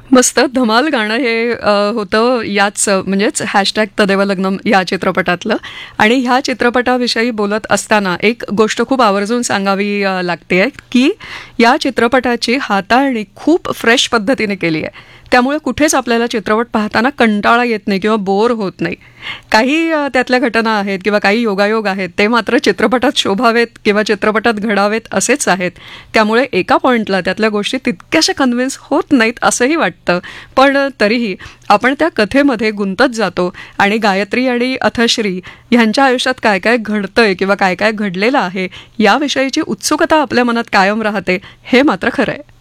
मस्त धमाल गाणं हे होतं याच म्हणजेच हॅशटॅग तदेव लग्नम या चित्रपटातलं. आणि ह्या चित्रपटाविषयी बोलत असताना एक गोष्ट खूप आवर्जून सांगावी लागते की या चित्रपटाची हाताळणी खूप फ्रेश पद्धतीने केली आहे. त्यामुळे कुठेच आपल्याला चित्रपट पाहताना कंटाळा येत नाही किंवा बोर होत नाही. काही त्यातल्या घटना आहेत किंवा काही योगायोग आहेत ते मात्र चित्रपटात शोभावेत किंवा चित्रपटात घडावेत असेच आहेत. त्यामुळे एका पॉइंटला त्यातल्या गोष्टी तितक्याशा कन्व्हिन्स होत नाहीत असंही वाटतं. पण तरीही आपण त्या कथेमध्ये गुंतत जातो आणि गायत्री आणि अथश्री ह्यांच्या आयुष्यात काय काय घडतंय किंवा काय काय घडलेलं आहे याविषयीची उत्सुकता आपल्या मनात कायम राहते, हे मात्र खरं आहे.